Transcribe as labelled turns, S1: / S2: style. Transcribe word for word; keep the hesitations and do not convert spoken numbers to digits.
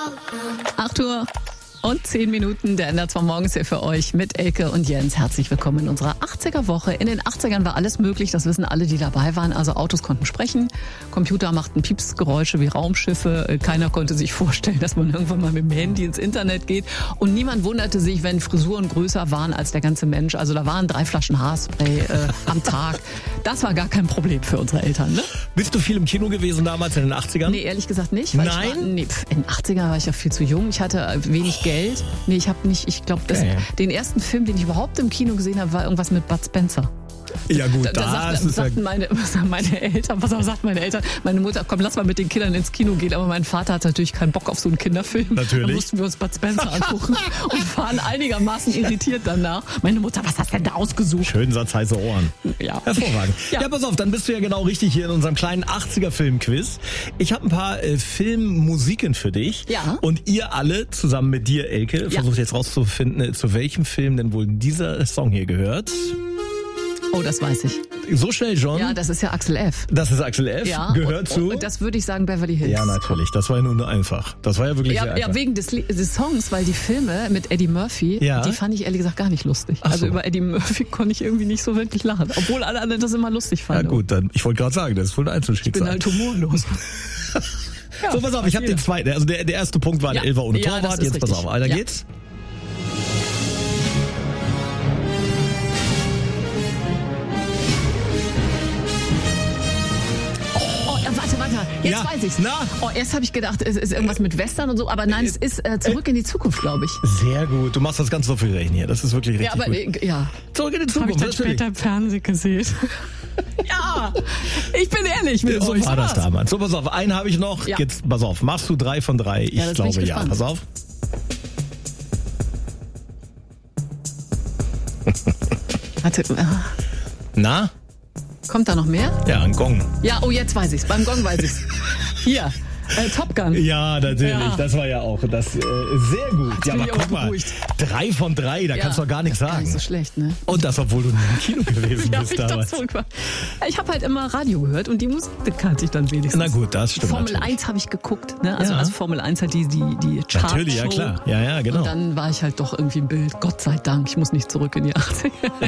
S1: acht Uhr und zehn Minuten, der N D R zwei Morgens hier für euch mit Elke und Jens. Herzlich willkommen in unserer achtziger-Woche. In den achtzigern war alles möglich, das wissen alle, die dabei waren. Also Autos konnten sprechen, Computer machten Piepsgeräusche wie Raumschiffe. Keiner konnte sich vorstellen, dass man irgendwann mal mit dem Handy ins Internet geht. Und niemand wunderte sich, wenn Frisuren größer waren als der ganze Mensch. Also da waren drei Flaschen Haarspray äh, am Tag. Das war gar kein Problem für unsere Eltern, ne?
S2: Bist du viel im Kino gewesen damals in den achtzigern?
S1: Nee, ehrlich gesagt nicht. Weil
S2: Nein?
S1: Ich war, nee, pf, in den achtzigern war ich ja viel zu jung. Ich hatte wenig Geld. Nee, ich habe nicht, ich glaube,
S2: Okay.
S1: den ersten Film, den ich überhaupt im Kino gesehen habe, war irgendwas mit Bud Spencer.
S2: Ja gut,
S1: Da, da
S2: das
S1: sagt,
S2: ist ja...
S1: sagten meine, meine Eltern, was auch sagt meine Eltern, meine Mutter, komm, lass mal mit den Kindern ins Kino gehen, aber mein Vater hat natürlich keinen Bock auf so einen Kinderfilm.
S2: Natürlich.
S1: Dann mussten wir uns Bud Spencer angucken und waren einigermaßen irritiert danach. Meine Mutter, was hast du denn da ausgesucht?
S2: Schönen Satz, heiße Ohren.
S1: Ja.
S2: Hervorragend. Ja.
S1: Ja.
S2: ja, pass auf, dann bist du ja genau richtig hier in unserem kleinen achtziger-Film-Quiz. Ich habe ein paar äh, Filmmusiken für dich.
S1: Ja.
S2: Und ihr alle, zusammen mit dir, Elke,
S1: Ja.
S2: versucht jetzt rauszufinden, äh, zu welchem Film denn wohl dieser Song hier gehört.
S1: Oh, das weiß ich.
S2: So schnell schon?
S1: Ja, das ist ja Axel F.
S2: Das ist Axel F.
S1: Ja,
S2: Gehört
S1: und,
S2: zu...
S1: Und das würde ich sagen Beverly Hills.
S2: Ja, natürlich. Das war ja nur, nur einfach. Das war ja wirklich sehr
S1: Ja,
S2: einfach.
S1: ja, wegen des, Li- des Songs, weil die Filme mit Eddie Murphy,
S2: Ja.
S1: die fand ich ehrlich gesagt gar nicht lustig.
S2: Ach
S1: Also
S2: so.
S1: über Eddie Murphy konnte ich irgendwie nicht so wirklich lachen, obwohl alle anderen das immer lustig
S2: Ja
S1: fanden.
S2: gut, dann, ich wollte gerade sagen, das ist wohl ein
S1: Ich bin
S2: Einzelschicksal.
S1: halt humorlos. Ja,
S2: So, pass auf, ich habe den zweiten. Also der, der erste Punkt war
S1: Ja.
S2: der Elfer ohne
S1: Ja, das
S2: Torwart.
S1: ist
S2: Jetzt pass
S1: richtig.
S2: auf, Alter,
S1: Ja.
S2: geht's?
S1: Oh, äh, warte, warte, jetzt
S2: Ja.
S1: weiß ich's.
S2: Na?
S1: Oh, erst habe ich gedacht, es ist irgendwas mit Western und so, aber nein, es ist äh, zurück in die Zukunft, glaube ich.
S2: Sehr gut. Du machst das ganz souverän hier. Das ist wirklich richtig
S1: Ja, aber
S2: gut.
S1: äh, ja.
S2: Zurück in die
S1: Habe ich
S2: Zukunft,
S1: dann
S2: natürlich.
S1: später im Fernsehen gesehen. Ja, ich bin ehrlich mit
S2: So
S1: euch.
S2: war das
S1: Was?
S2: damals. So, pass auf, einen habe ich noch.
S1: Ja.
S2: Jetzt, pass auf, machst du drei von drei? Ich
S1: Ja, das bin ich
S2: glaube ja.
S1: gespannt.
S2: Pass auf.
S1: Warte, äh,
S2: Na?
S1: kommt da noch mehr?
S2: Ja, ein Gong.
S1: Ja, oh, jetzt weiß ich's. Beim Gong weiß ich's. Hier, äh, Top Gun.
S2: Ja, natürlich.
S1: Ja.
S2: Das war ja auch das äh, sehr gut.
S1: Jetzt
S2: Ja,
S1: bin
S2: aber
S1: ich aber
S2: guck mal,
S1: beruhigt.
S2: drei von drei, da
S1: Ja,
S2: kannst du doch gar nichts
S1: Gar nicht so
S2: sagen.
S1: schlecht, ne?
S2: Und das, obwohl du nie im Kino gewesen
S1: Ja,
S2: bist
S1: ich das
S2: damals.
S1: zurück war. Ich habe halt immer Radio gehört und die Musik die kannte ich dann wenigstens.
S2: Na gut, das stimmt
S1: Formel
S2: natürlich.
S1: eins habe ich geguckt, ne? Also,
S2: Ja.
S1: also Formel eins hat die die die Chartshow.
S2: Natürlich, ja klar. Ja, ja, genau.
S1: Und dann war ich halt doch irgendwie im Bild. Gott sei Dank, ich muss nicht zurück in die achtziger.